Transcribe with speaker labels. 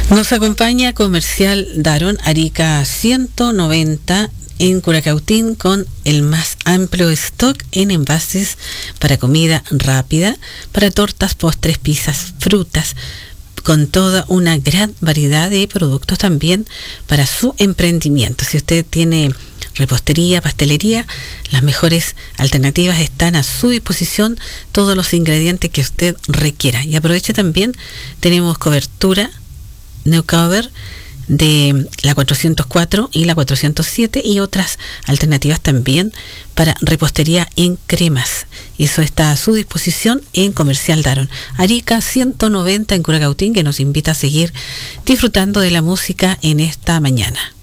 Speaker 1: Nos acompaña Comercial Daron, Arica 190 en Curacautín, con el más amplio stock en envases para comida rápida, para tortas, postres, pizzas, frutas, con toda una gran variedad de productos también para su emprendimiento. Si usted tiene repostería, pastelería, las mejores alternativas están a su disposición, todos los ingredientes que usted requiera. Y aproveche también, tenemos cobertura New Cover de la 404 y la 407 y otras alternativas también para repostería en cremas. Eso está a su disposición en Comercial Daron. Arica 190 en Curacautín, que nos invita a seguir disfrutando de la música en esta mañana.